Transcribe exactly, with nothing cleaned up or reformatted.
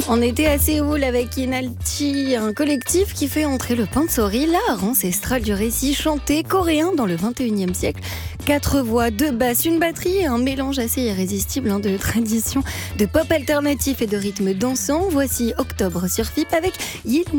On était à Séoul avec Inalti, un collectif qui fait entrer le pansori, l'art ancestral du récit chanté coréen dans le vingt et unième siècle. Quatre voix, deux basses, une batterie et un mélange assez irrésistible hein, de traditions, de pop alternatif et de rythmes dansants. Voici Octobre sur F I P avec Yin.